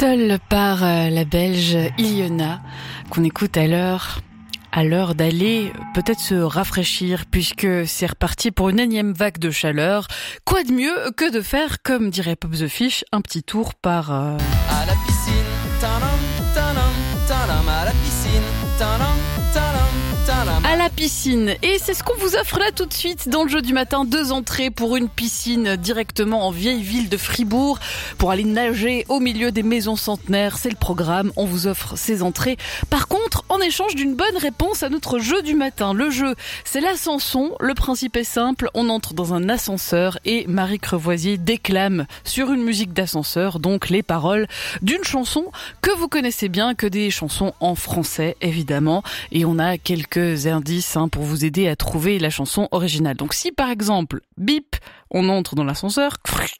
Seule par la Belge Iliona, qu'on écoute à l'heure d'aller peut-être se rafraîchir puisque c'est reparti pour une énième vague de chaleur. Quoi de mieux que de faire, comme dirait Pop the Fish, un petit tour par... À la piscine, tadam, tadam, tadam, à la piscine, tadam, tadam, tadam. À la piscine. Et c'est ce qu'on vous offre là tout de suite dans le jeu du matin. 2 entrées pour une piscine directement en vieille ville de Fribourg pour aller nager au milieu des maisons centenaires. C'est le programme. On vous offre ces entrées. Par contre, en échange d'une bonne réponse à notre jeu du matin. Le jeu, c'est l'ascension. Le principe est simple. On entre dans un ascenseur et Marie Crevoisier déclame sur une musique d'ascenseur, donc les paroles d'une chanson que vous connaissez bien, que des chansons en français évidemment. Et on a quelques indices pour vous aider à trouver la chanson originale. Donc si par exemple, bip, on entre dans l'ascenseur,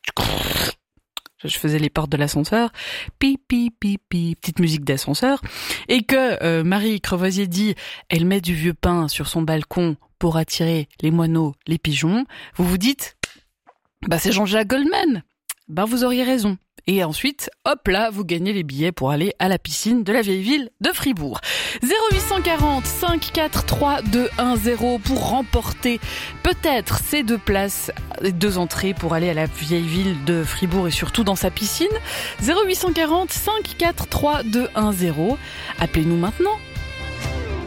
je faisais les portes de l'ascenseur, pi pi pi pi, petite musique d'ascenseur, et que Marie Crevoisier dit, elle met du vieux pain sur son balcon pour attirer les moineaux, les pigeons, vous vous dites, c'est Jean-Jacques Goldman. Vous auriez raison. Et ensuite, hop là, vous gagnez les billets pour aller à la piscine de la vieille ville de Fribourg. 0840 543 210 pour remporter peut-être ces 2 places, 2 entrées pour aller à la vieille ville de Fribourg et surtout dans sa piscine. 0840 543 210. Appelez-nous maintenant.